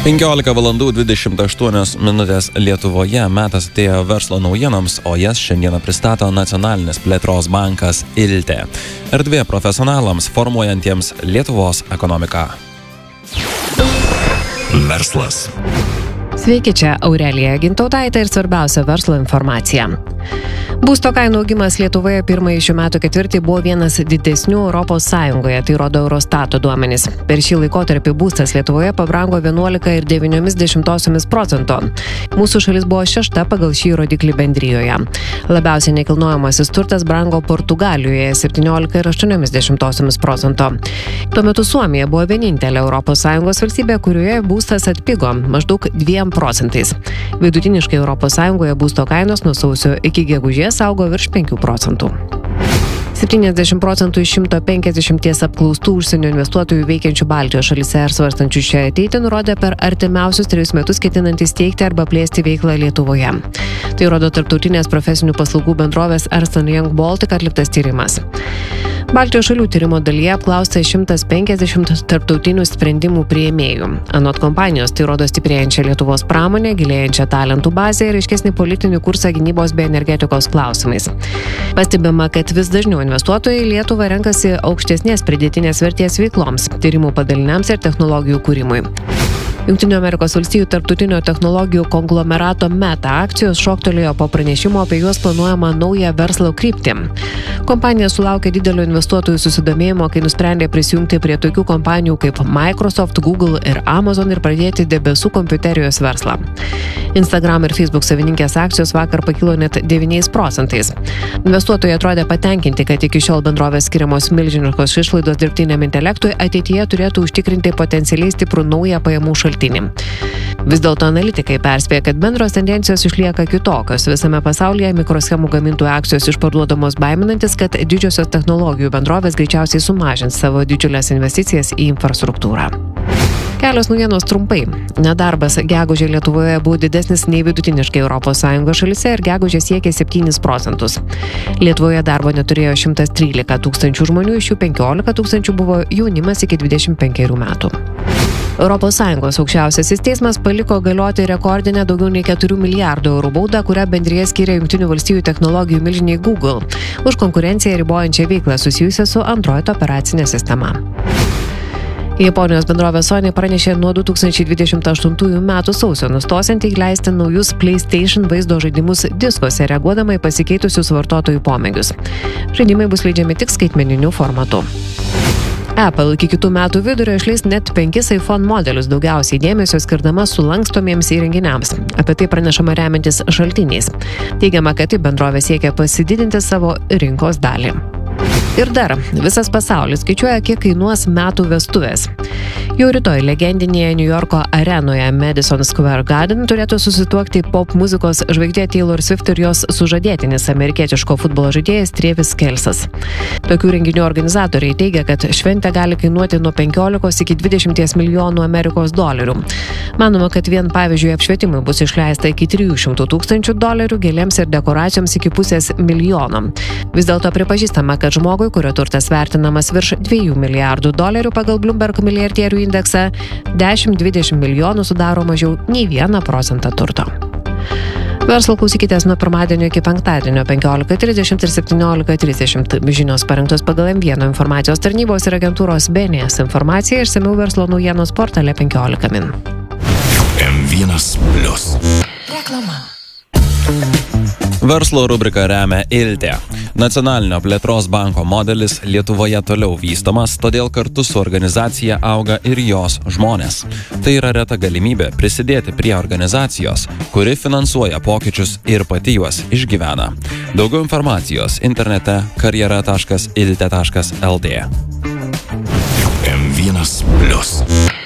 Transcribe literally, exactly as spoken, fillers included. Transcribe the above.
penkiolika valandų dvidešimt aštuonios minutės Lietuvoje, metas atėjo verslo naujienoms, o jas šiandieną pristato Nacionalinis plėtros bankas Ilte. Erdvė profesionalams formuojantiems Lietuvos ekonomiką. Verslas. Sveiki, čia Aurelija Gintautaitė ir svarbiausia verslo informacija. Būsto kainų augimas Lietuvoje pirmąjį šių metų ketvirtį buvo vienas didesnių Europos Sąjungoje, tai rodo Eurostato duomenys. Per šį laikotarpį būstas Lietuvoje pabrango vienuolika ir devyni dešimtosios procento. Mūsų šalis buvo šešta pagal šį rodiklį bendrijoje. Labiausiai nekilnojamasis turtas brango Portugalijoje septyniolika ir aštuoni dešimtosios procento. Tuo metu Suomija buvo vienintelė Europos Sąjungos valstybė, kurioje būstas atpigo maždaug dviem procentais. Vidutiniškai Europos Sąjungoje būsto kainos nuo sausio iki gegužės augo virš penkių procentų. septyniasdešimt procentų iš šimto penkiasdešimties apklaustų užsienio investuotojų veikiančių Baltijos šalyse ir svarstančių šią ateitį nurodė per artimiausius trejus metus ketinantys steigti arba plėsti veiklą Lietuvoje. Tai rodo tarptautinės profesinių paslaugų bendrovės Ernst and Young Baltic atliktas tyrimas. Baltijos šalių tyrimo dalyje apklausta šimtas penkiasdešimt tarptautinių sprendimų priėmėjų. Anot kompanijos tai rodo stiprėjančią Lietuvos pramonę, gilėjančią talentų bazę ir aiškesnį politinį kursą gynybos bei energetikos klausimais. Pastebima, kad vis dažniau investuotojai Lietuvą renkasi aukštesnės pridėtinės vertės veikloms, tyrimų padaliniams ir technologijų kūrimui. Jungtinių Amerikos valstijų tarptautinio technologijų konglomerato Meta akcijos šoktelėjo po pranešimo apie juos planuojamą naują verslo kryptį. Kompanija sulaukė didelio investuotojų susidomėjimo, kai nusprendė prisijungti prie tokių kompanijų kaip Microsoft, Google ir Amazon ir pradėti debesų kompiuterijos verslą. Instagram ir Facebook savininkės akcijos vakar pakilo net devyniais procentais. Investuotojai atrodė patenkinti, kad iki šiol bendrovės skiriamos milžiniškos išlaidos dirbtiniam intelektui ateityje turėtų užtikrinti potencialiai stiprų naują pajamų šaltinį. Vis dėlto analitikai perspėja, kad bendros tendencijos išlieka kitokios. Visame pasaulyje mikroschemų gamintojų akcijos išparduodamos baiminantis, kad didžiosios technologijų bendrovės greičiausiai sumažins savo didžiulės investicijas į infrastruktūrą. Kelios naujienos trumpai. Nedarbas gegužė Lietuvoje buvo didesnis nei vidutiniškai Europos Sąjungos šalyse ir gegužė siekė septynis procentus. Lietuvoje darbo neturėjo šimtas trylika tūkstančių žmonių, iš jų penkiolika tūkstančių buvo jaunimas iki dvidešimt penkerių metų. Europos Sąjungos aukščiausiasis teismas paliko galioti rekordinę daugiau nei keturių milijardų eurų baudą, kurią bendrija skyrė Jungtinių valstijų technologijų milžiniai Google už konkurenciją ribojančią veiklą susijusią su Android operacinė sistema. Japonijos bendrovė Sony pranešė nuo du tūkstančiai dvidešimt aštuntųjų metų sausio nustosianti įleisti naujus PlayStation vaizdo žaidimus diskuose, reaguodama į pasikeitusius vartotojų pomėgius. Žaidimai bus leidžiami tik skaitmeniniu formatu. Apple iki kitų metų vidurio išleis net penkis iPhone modelius, daugiausiai dėmesio skirdama sulankstomiems įrenginiams. Apie tai pranešama remiantis šaltiniais. Teigiama, kad taip bendrovė siekia pasididinti savo rinkos dalį. Ir dar, visas pasaulis skaičiuoja, kiek kainuos metų vestuvės. Jau rytoj legendinėje New Yorko arenoje Madison Square Garden turėtų susituokti pop muzikos žvaigždė Taylor Swift ir jos sužadėtinis amerikietiško futbolo žaidėjas Travis Kelce'as. Tokių renginių organizatoriai teigia, kad šventė gali kainuoti nuo penkiolikos iki dvidešimties milijonų Amerikos dolerių. Manoma, kad vien pavyzdžiui apšvietimui bus išleista iki trijų šimtų tūkstančių dolerių, gėlėms ir dekoracijoms iki pusės milijono. Vis dėlto pripažįstama, kad žmogui, kurio turtas vertinamas virš dviejų milijardų dolerių pagal Bloomberg milijardierių indeksą, dešimt dvidešimt milijonų sudaro mažiau nei vieną procentą turto. Verslo klausykitės nuo pirmadienio iki penktadienio penkiolika trisdešimt ir septyniolika trisdešimt. Žinios parengtos pagal M vienas informacijos tarnybos ir agentūros B N S informacija ir išsamiau verslo naujienos portale penkiolika min. M vienas plius. Reklama. Verslo rubrika remia Ilte. Nacionalinio plėtros banko modelis Lietuvoje toliau vystomas, todėl kartu su organizacija auga ir jos žmonės. Tai yra reta galimybė prisidėti prie organizacijos, kuri finansuoja pokyčius ir pati juos išgyvena. Daugiau informacijos internete karjera taškas ilte taškas lt. M vienas plius.